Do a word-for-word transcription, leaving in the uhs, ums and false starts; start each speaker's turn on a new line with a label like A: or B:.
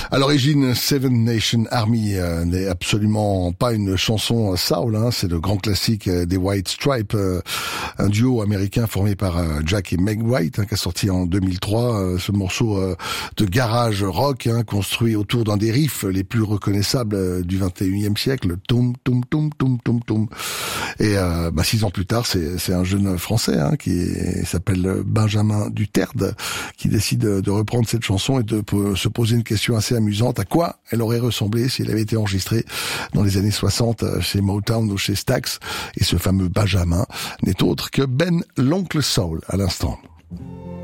A: À l'origine, Seven Nation Army euh, n'est absolument pas une chanson soul, hein, c'est le grand classique euh, des White Stripes, euh, un duo américain formé par euh, Jack et Meg White, hein, qui a sorti en deux mille trois euh, ce morceau euh, de garage rock, hein, construit autour d'un des riffs les plus reconnaissables euh, du vingt et unième siècle, toum toum toum toum toum toum. Et euh, bah, six ans plus tard, c'est, c'est un jeune Français hein, qui est, s'appelle Benjamin Duterte, qui décide de reprendre cette chanson et de se poser une question assez amusante. À quoi elle aurait ressemblé si elle avait été enregistrée dans les années soixante chez Motown ou chez Stax? Et ce fameux Benjamin n'est autre que Ben l'Oncle Soul à l'instant.